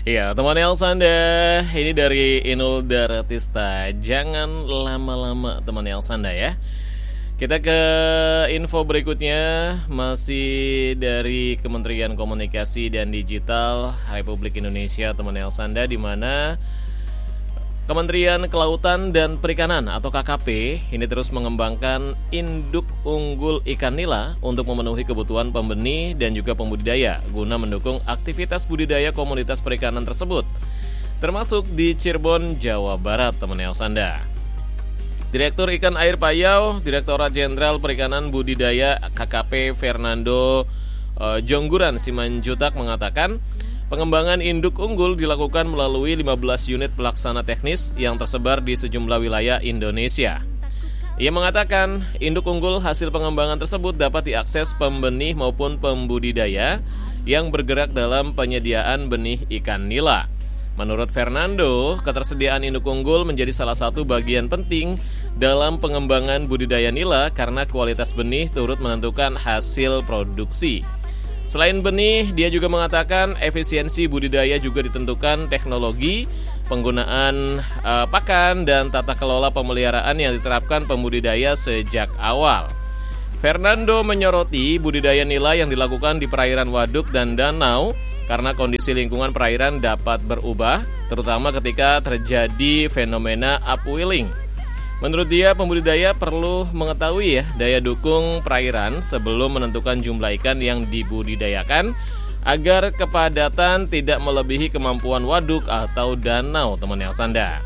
Iya, teman Elsanda, ini dari Inul Daratista. Jangan lama-lama teman Elsanda ya. Kita ke info berikutnya, masih dari Kementerian Komunikasi dan Digital Republik Indonesia teman Elsanda, di mana Kementerian Kelautan dan Perikanan atau KKP ini terus mengembangkan induk unggul ikan nila untuk memenuhi kebutuhan pembenih dan juga pembudidaya guna mendukung aktivitas budidaya komunitas perikanan tersebut, termasuk di Cirebon, Jawa Barat, teman Elsanda. Direktur Ikan Air Payau, Direktorat Jenderal Perikanan Budidaya KKP Fernando Jongguran Simanjutak mengatakan, pengembangan induk unggul dilakukan melalui 15 unit pelaksana teknis yang tersebar di sejumlah wilayah Indonesia. Ia mengatakan, induk unggul hasil pengembangan tersebut dapat diakses pembenih maupun pembudidaya yang bergerak dalam penyediaan benih ikan nila. Menurut Fernando, ketersediaan induk unggul menjadi salah satu bagian penting dalam pengembangan budidaya nila karena kualitas benih turut menentukan hasil produksi. Selain benih, dia juga mengatakan efisiensi budidaya juga ditentukan teknologi, penggunaan pakan, dan tata kelola pemeliharaan yang diterapkan pembudidaya sejak awal. Fernando menyoroti budidaya nila yang dilakukan di perairan waduk dan danau karena kondisi lingkungan perairan dapat berubah, terutama ketika terjadi fenomena upwelling. Menurut dia, pembudidaya perlu mengetahui daya dukung perairan sebelum menentukan jumlah ikan yang dibudidayakan agar kepadatan tidak melebihi kemampuan waduk atau danau, teman Elsanda.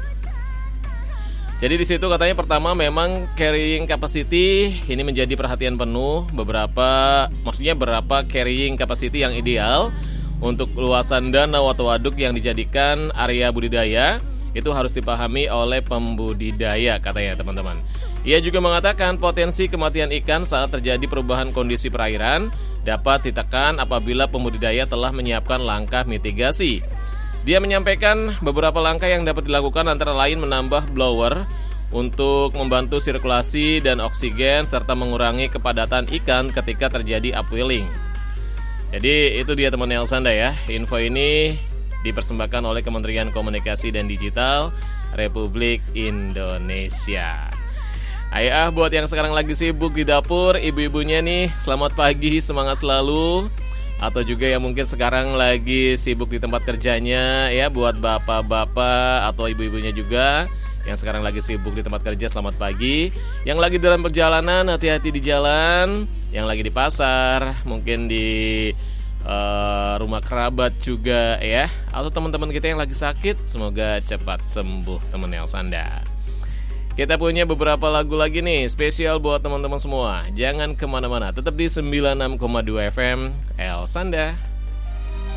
Jadi di situ katanya pertama memang carrying capacity ini menjadi perhatian penuh, berapa carrying capacity yang ideal untuk luasan danau atau waduk yang dijadikan area budidaya. Itu harus dipahami oleh pembudidaya, katanya teman-teman. Ia juga mengatakan potensi kematian ikan saat terjadi perubahan kondisi perairan dapat ditekan apabila pembudidaya telah menyiapkan langkah mitigasi. Dia menyampaikan beberapa langkah yang dapat dilakukan antara lain menambah blower untuk membantu sirkulasi dan oksigen serta mengurangi kepadatan ikan ketika terjadi upwelling. Jadi itu dia teman Elsanda ya. Info ini dipersembahkan oleh Kementerian Komunikasi dan Digital Republik Indonesia. Ayo buat yang sekarang lagi sibuk di dapur, ibu-ibunya nih, selamat pagi, semangat selalu. Atau juga yang mungkin sekarang lagi sibuk di tempat kerjanya, ya buat bapak-bapak atau ibu-ibunya juga yang sekarang lagi sibuk di tempat kerja, selamat pagi. Yang lagi dalam perjalanan, hati-hati di jalan. Yang lagi di pasar, mungkin di rumah kerabat juga ya, atau teman-teman kita yang lagi sakit, semoga cepat sembuh teman Elsanda. Kita punya beberapa lagu lagi nih spesial buat teman-teman semua. Jangan kemana-mana, tetap di 96,2 FM Elsanda.